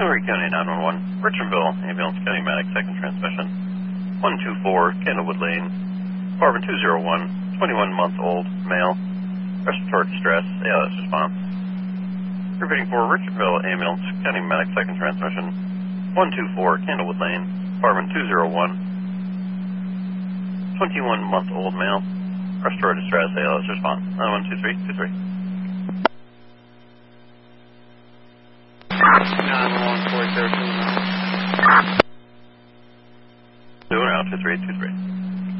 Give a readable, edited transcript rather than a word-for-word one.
Henry County 911, Richardville, ambulance county medic, second transmission. 124, Candlewood Lane, apartment 201, 21-month-old, male, respiratory distress, ALS response. Repeating for Richardville, ambulance county medic, second transmission. 124, Candlewood Lane, apartment 201, 21-month-old male, respiratory distress, ALS response. 912-323. 911, 413. Doing out, 2323.